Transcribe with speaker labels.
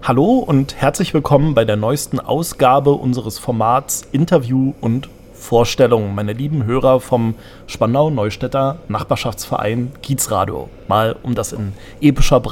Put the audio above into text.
Speaker 1: Hallo und herzlich willkommen bei der neuesten Ausgabe unseres Formats Interview und Vorstellung, meine lieben Hörer vom Spandau-Neustädter Nachbarschaftsverein Kiezradio. Mal um das in epischer